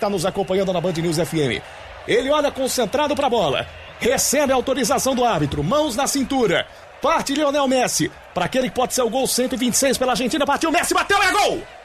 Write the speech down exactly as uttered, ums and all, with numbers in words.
está nos acompanhando na Band News F M. Ele olha concentrado para a bola. Recebe a autorização do árbitro. Mãos na cintura. Parte Lionel Messi. Para aquele que pode ser o gol cento e vinte e seis pela Argentina. Partiu Messi, bateu, é gol!